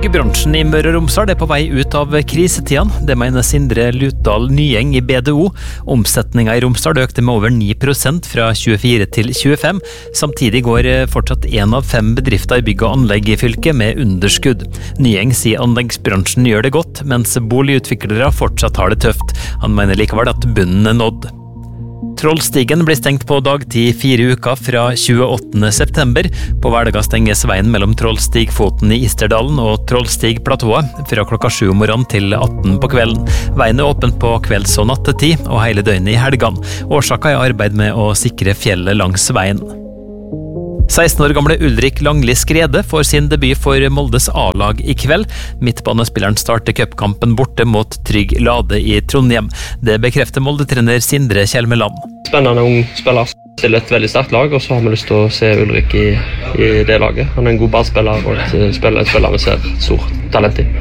Byggebransjen i Møre og Romsdal er på vei ut av krisetiden. Det mener Sindre Lutdal Nyeng i BDO. Omsetningen i Romsdal økte med over 9% fra 24 til 25. Samtidig går fortsatt 1 av 5 bedrifter i bygg og anlegg i fylket med underskudd. Nyeng sier anleggsbransjen gjør det godt, mens boligutviklere fortsatt har det tøft. Han mener likevel at bunnen er nådd. Trollstigen blir stengt på dagtid 4 uker fra 28. september. På hverdager stenges veien mellom Trollstigfoten i Isterdalen og Trollstigplatået fra klokka 7 om morgenen til 18 på kvelden. Veien er åpen på kvelds- og nattetid og hele døgnet i helgene. Årsaken er arbeid med å sikre fjellet langs veien. 16 år gamle Ulrik Langli Skrede får sin debut for Moldes A-lag i kveld. Midtbanespilleren starter cupkampen borte mot Trygg Lade i Trondheim. Det bekrefter Molde-trener Sindre Kjelmeland. Spennende ung spiller til et veldig sterkt lag, og så har vi lyst til å se Ulrik i det laget. Han er en god ballspiller og et spiller vi ser stort talent i.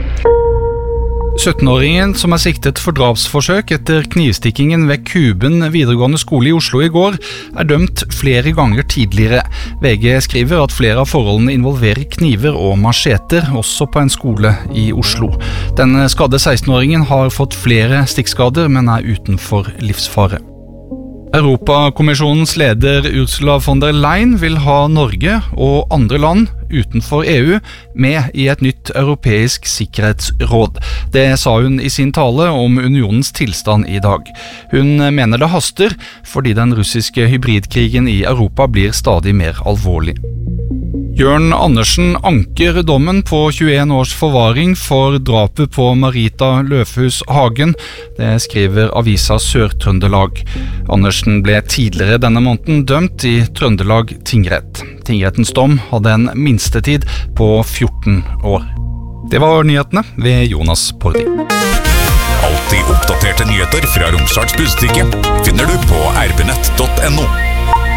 17-åringen som er siktet for drapsforsøk etter knivstikkingen ved Kuben videregående skole i Oslo i går, er dømt flere ganger tidligere. VG skriver at flere av forholdene involverer kniver og macheter, også på en skole i Oslo. Den skadde 16-åringen har fått flere stikkskader, men er utenfor livsfare. Europakommisjonens leder Ursula von der Leyen vil ha Norge og andre land utenfor EU med i et nytt europeisk sikkerhetsråd. Det sa hun i sin tale om unionens tilstand i dag. Hun mener det haster fordi den russiske hybridkrigen i Europa blir stadig mer alvorlig. Jørn Andersen anker dommen på 21 års forvaring for drapet på Marita Løfhus Hagen. Det skriver avisa Sør-Trøndelag. Andersen ble tidligere denne måneden dømt i Trøndelag tingrett. Tingrettens dom hadde en minstetid på 14 år. Det var nyhetene ved Jonas Pordi. Alltid oppdaterte nyheter fra Romsdals Budstikke finner du på rbnett.no.